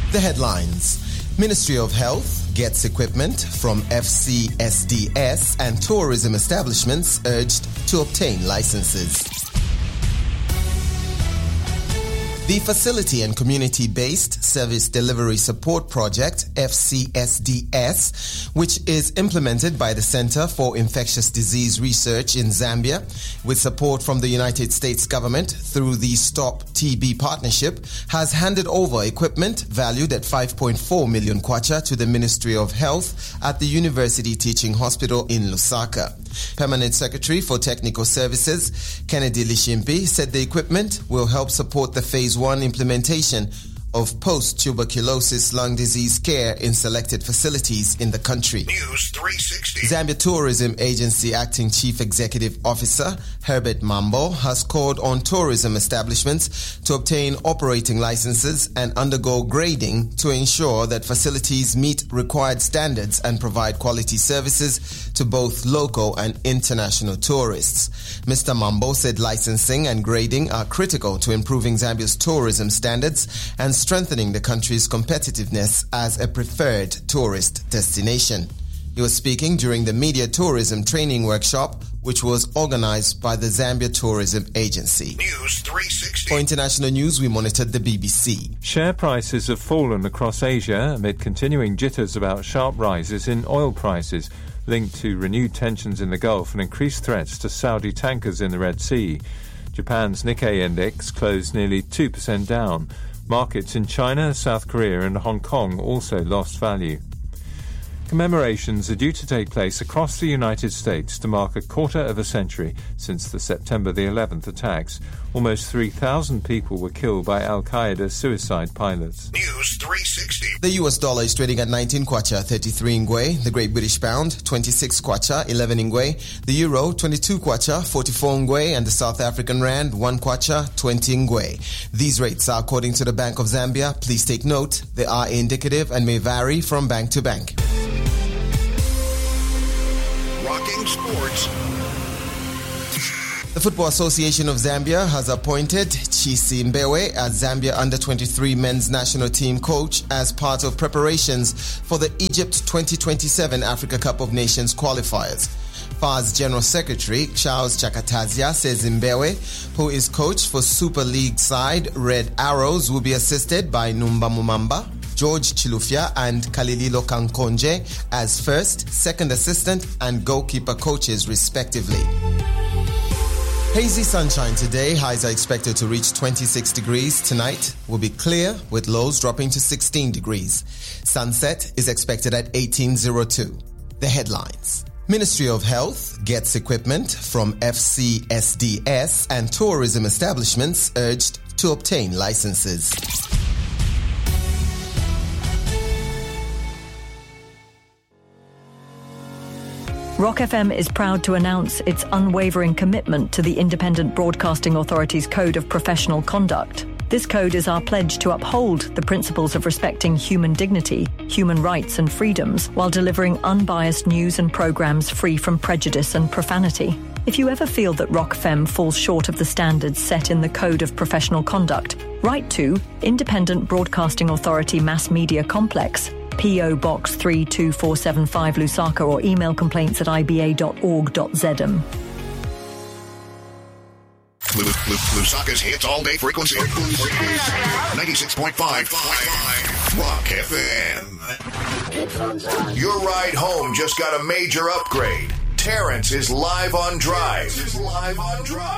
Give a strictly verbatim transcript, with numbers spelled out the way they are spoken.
The headlines. Ministry of Health gets equipment from F C S D S and tourism establishments urged to obtain licenses. The Facility and Community-Based Service Delivery Support Project, F C S D S, which is implemented by the Center for Infectious Disease Research in Zambia, with support from the United States government through the Stop T B Partnership, has handed over equipment valued at five point four million kwacha to the Ministry of Health at the University Teaching Hospital in Lusaka. Permanent Secretary for Technical Services, Kennedy Lishimpi, said the equipment will help support the Phase one implementation of post-tuberculosis lung disease care in selected facilities in the country. News three sixty. Zambia Tourism Agency Acting Chief Executive Officer Herbert Mambo has called on tourism establishments to obtain operating licenses and undergo grading to ensure that facilities meet required standards and provide quality services to both local and international tourists. Mister Mambo said licensing and grading are critical to improving Zambia's tourism standards and strengthening the country's competitiveness as a preferred tourist destination. He was speaking during the Media Tourism Training Workshop, which was organized by the Zambia Tourism Agency. News three sixty. For international news, we monitored the B B C. Share prices have fallen across Asia amid continuing jitters about sharp rises in oil prices, linked to renewed tensions in the Gulf and increased threats to Saudi tankers in the Red Sea. Japan's Nikkei index closed nearly two percent down. Markets in China, South Korea and Hong Kong also lost value. Commemorations are due to take place across the United States to mark a quarter of a century since the September the eleventh attacks. Almost three thousand people were killed by Al-Qaeda suicide pilots. News three sixty. The U S dollar is trading at nineteen kwacha, thirty-three ngwe. The Great British Pound, twenty-six kwacha, eleven ngwe. The Euro, twenty-two kwacha, forty-four ngwe. And the South African Rand, one kwacha, twenty ngwe. These rates are according to the Bank of Zambia. Please take note, they are indicative and may vary from bank to bank. Rocking Sports. The Football Association of Zambia has appointed Chisi Mbewe as Zambia under twenty-three men's national team coach as part of preparations for the Egypt twenty twenty-seven Africa Cup of Nations qualifiers. F A R's General Secretary Charles Chakatazia says Mbewe, who is coach for Super League side Red Arrows, will be assisted by Numba Mumamba, George Chilufya and Kalililo Kankonje as first, second assistant and goalkeeper coaches respectively. Hazy sunshine today. Highs are expected to reach twenty-six degrees. Tonight will be clear with lows dropping to sixteen degrees. Sunset is expected at eighteen oh two. The headlines. Ministry of Health gets equipment from F C S D S and tourism establishments urged to obtain licenses. Rock F M is proud to announce its unwavering commitment to the Independent Broadcasting Authority's Code of Professional Conduct. This code is our pledge to uphold the principles of respecting human dignity, human rights and freedoms, while delivering unbiased news and programs free from prejudice and profanity. If you ever feel that Rock F M falls short of the standards set in the Code of Professional Conduct, write to Independent Broadcasting Authority Mass Media Complex, P O Box three two four seven five Lusaka, or email complaints at i b a dot org dot z m. Lusaka's hits all day frequency. ninety-six point five Rock F M. Your ride home just got a major upgrade. Terrence is live on Drive.